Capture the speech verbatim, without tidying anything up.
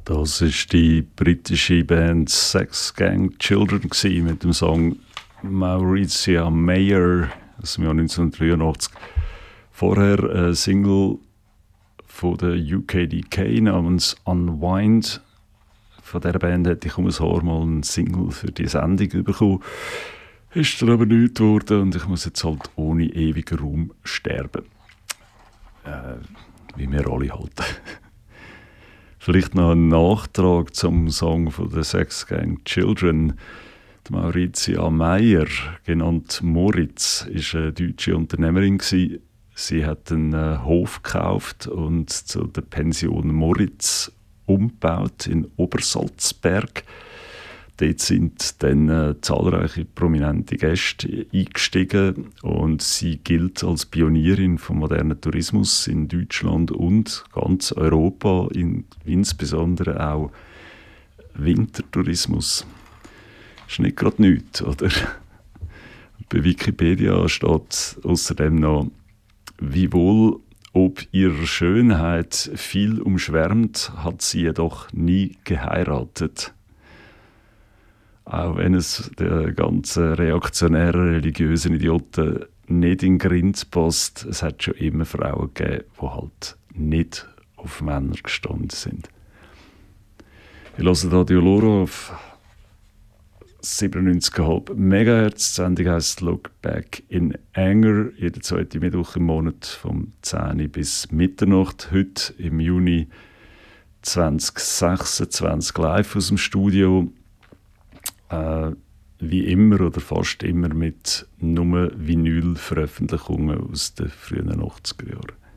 Das ist die britische Band Sex Gang Children mit dem Song Mauritia Mayer aus dem Jahr neunzehnhundertdreiundachtzig. Vorher eine Single von der U K D K namens Unwind. Von dieser Band hätte ich um ein Haar mal einen Single für die Sendung bekommen. Ist dann aber nichts geworden und ich muss jetzt halt ohne ewigen Raum sterben. Äh, wie wir alle halten. Vielleicht noch ein Nachtrag zum Song von der Sex Gang Children. Die Mauritia Meyer, genannt Moritz, war eine deutsche Unternehmerin. Sie hat einen äh, Hof gekauft und zu der Pension Moritz umgebaut in Obersalzberg. Dort sind dann äh, zahlreiche prominente Gäste eingestiegen und sie gilt als Pionierin vom modernen Tourismus in Deutschland und ganz Europa, in, insbesondere auch Wintertourismus. Ist nicht gerade nichts, oder? Bei Wikipedia steht außerdem noch, wiewohl ob ihrer Schönheit viel umschwärmt, hat sie jedoch nie geheiratet. Auch wenn es der ganzen reaktionären religiösen Idioten nicht in den Grind passt, es hat schon immer Frauen gegeben, die halt nicht auf Männer gestanden sind. Ich höre hier die Oloro auf siebenundneunzig Komma fünf Megahertz. Die Sendung heisst «Look Back in Anger», jeden zweiten Mittwoch im Monat vom zehn bis Mitternacht. Heute im Juni zwanzig sechsundzwanzig live aus dem Studio. Äh, wie immer oder fast immer mit nur Vinyl-Veröffentlichungen aus den frühen achtziger Jahren.